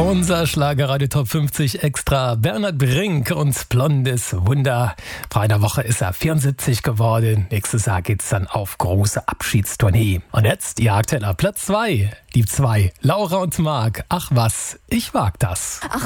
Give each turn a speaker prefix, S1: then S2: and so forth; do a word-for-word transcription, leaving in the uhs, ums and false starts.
S1: Unser Schlagerradio Top fünfzig Extra. Bernhard Brink und Blondes Wunder. Vor einer Woche ist er vierundsiebzig geworden. Nächstes Jahr geht's dann auf große Abschiedstournee. Und jetzt ihr aktueller Platz zwei. Die zwei, Laura und Marc. Ach was, ich wag das.
S2: Ach